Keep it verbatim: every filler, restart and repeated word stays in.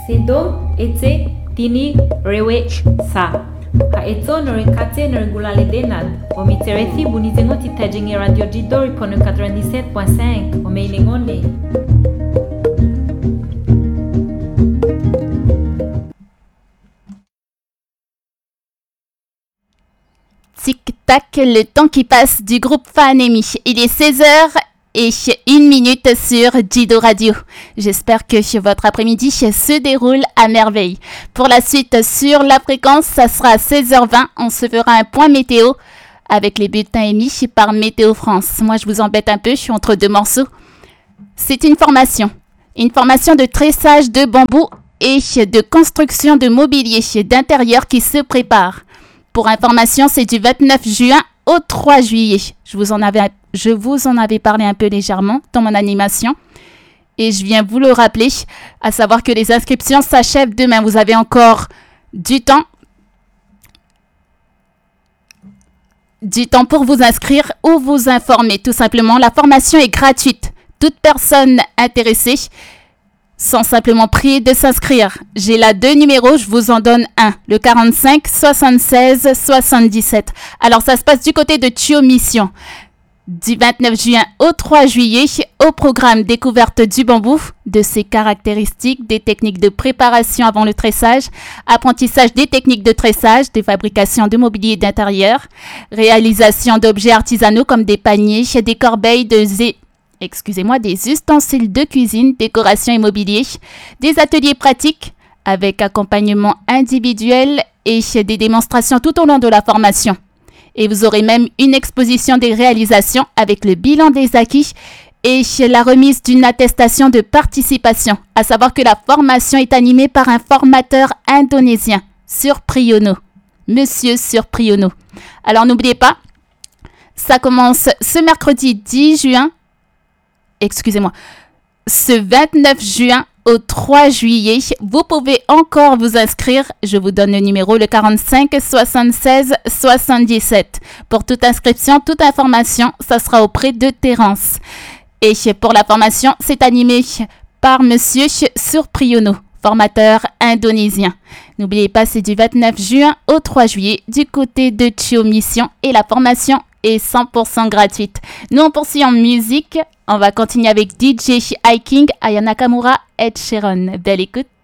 Sedom ete tini rewe sa. Ha eto nore kate nore gulale denan. O miterethi bunizengo titajenge radio jidori pono quatre-vingt-dix-sept point cinq. O meinengole. Tic-tac, le temps qui passe du groupe Fanemi. Il est seize heures et une minute sur Jido Radio. J'espère que votre après-midi se déroule à merveille. Pour la suite sur la fréquence, ça sera à seize heures vingt. On se fera un point météo avec les bulletins émis par Météo France. Moi, je vous embête un peu, je suis entre deux morceaux. C'est une formation. Une formation de tressage de bambou et de construction de mobilier d'intérieur qui se prépare. Pour information, c'est du vingt-neuf juin au trois juillet. Je vous en avais, je vous en avais parlé un peu légèrement dans mon animation. Et je viens vous le rappeler, à savoir que les inscriptions s'achèvent demain. Vous avez encore du temps. Du temps pour vous inscrire ou vous informer. Tout simplement, la formation est gratuite. Toute personne intéressée sont simplement priés de s'inscrire. J'ai là deux numéros, je vous en donne un. Le quarante-cinq soixante-seize soixante-dix-sept. Alors, ça se passe du côté de Thio Mission. Du vingt-neuf juin au trois juillet, au programme découverte du bambou, de ses caractéristiques, des techniques de préparation avant le tressage, apprentissage des techniques de tressage, des fabrications de mobilier d'intérieur, réalisation d'objets artisanaux comme des paniers, des corbeilles, de zé... excusez-moi, des ustensiles de cuisine, décoration et mobilier, des ateliers pratiques avec accompagnement individuel et des démonstrations tout au long de la formation. Et vous aurez même une exposition des réalisations avec le bilan des acquis et la remise d'une attestation de participation. À savoir que la formation est animée par un formateur indonésien, Surpriyono, Monsieur Surpriyono. Alors n'oubliez pas, ça commence ce mercredi dix juin. Excusez-moi, ce vingt-neuf juin au trois juillet, vous pouvez encore vous inscrire. Je vous donne le numéro, le quarante-cinq soixante-seize soixante-dix-sept. Pour toute inscription, toute information, ça sera auprès de Terence. Et pour la formation, c'est animé par Monsieur Surpriyono, formateur indonésien. N'oubliez pas, c'est du vingt-neuf juin au trois juillet du côté de Thio Mission et la formation est cent pour cent gratuite. Nous, on poursuit en musique. On va continuer avec D J Hiking, Aya Nakamura, Ed Sheeran. Belle écoute.